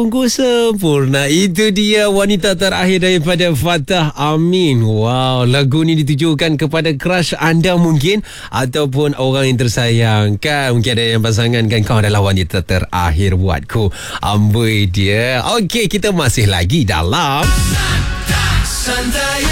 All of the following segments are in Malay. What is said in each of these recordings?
Sungguh sempurna. Itu dia wanita terakhir daripada Fatah Amin. Wow, lagu ni ditujukan kepada crush anda mungkin, ataupun orang yang tersayang kan. Mungkin ada yang pasangan kan, kau adalah wanita terakhir buatku. Amboi dia. Okey, kita masih lagi dalam Santai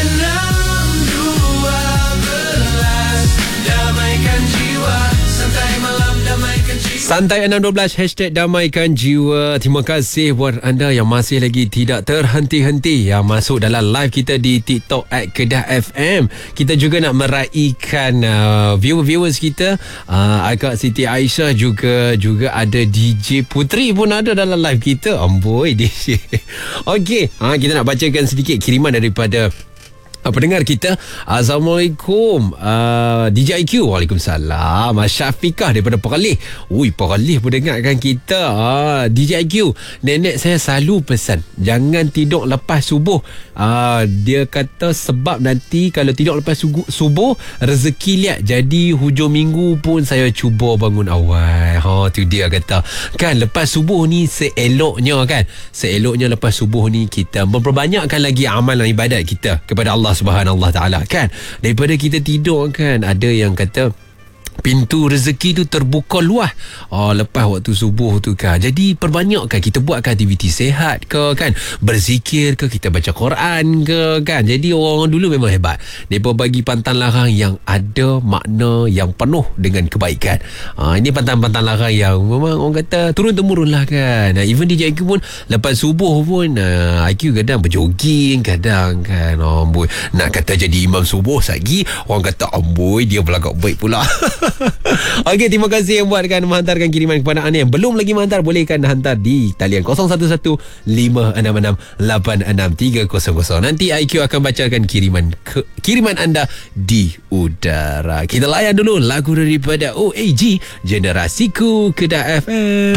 6.12, damaikan jiwa. Santai malam, damaikan jiwa. Santai 6.12, hashtag damaikan jiwa. Terima kasih buat anda yang masih lagi tidak terhenti-henti yang masuk dalam live kita di TikTok @Kedah FM. Kita juga nak meraihkan viewers kita. Akak Siti Aisyah juga ada DJ Putri pun ada dalam live kita. Amboi DJ. Okey, kita nak bacakan sedikit kiriman daripada pendengar kita. Assalamualaikum, DJ IQ. Waalaikumsalam. Syafiqah daripada Peralih. Ui, Peralih pun dengarkan kita. DJ IQ, nenek saya selalu pesan jangan tidur lepas subuh. Dia kata sebab nanti kalau tidur lepas subuh rezeki liat. Jadi hujung minggu pun saya cuba bangun awal. Tu dia kata kan, lepas subuh ni seeloknya lepas subuh ni kita memperbanyakkan lagi amalan ibadat kita kepada Allah Subhanahu Taala kan, daripada kita tidur kan. Ada yang kata pintu rezeki tu terbuka luas lepas waktu subuh tu kan. Jadi perbanyakkan kita buatkan aktiviti sehat ke kan, berzikir ke, kita baca Quran ke kan. Jadi orang dulu memang hebat, mereka bagi pantang larang yang ada makna yang penuh dengan kebaikan. Ini pantang-pantang larang yang memang orang kata turun-temurun lah kan. Even DJ IQ pun lepas subuh pun IQ kadang berjoging, kadang kan amboi, nak kata jadi imam subuh lagi orang kata amboi dia berlagak baik pula. Okey, terima kasih yang buatkan menghantarkan kiriman kepada anda. Yang belum lagi menghantar, bolehkan hantar di talian 011566863000. Nanti IQ akan bacakan kiriman anda di udara. Kita layan dulu lagu daripada OAG, Generasiku, Kedah FM.